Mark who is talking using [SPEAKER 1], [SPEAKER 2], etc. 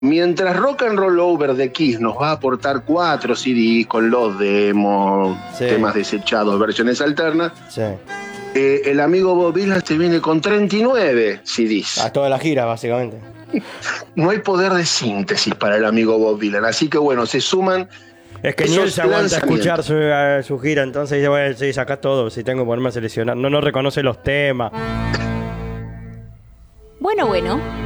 [SPEAKER 1] Mientras Rock and Roll Over de Kiss nos va a aportar 4 CDs con los demos, temas desechados, versiones alternas, el amigo Bob Dylan se viene con 39 CDs.
[SPEAKER 2] A toda la gira, básicamente.
[SPEAKER 1] No hay poder de síntesis para el amigo Bob Dylan, así que bueno, se suman.
[SPEAKER 2] Es que ni él se aguanta a escuchar su gira, entonces dice, bueno, sí, saca todo, si tengo que ponerme a seleccionar. No reconoce los temas.
[SPEAKER 3] Bueno,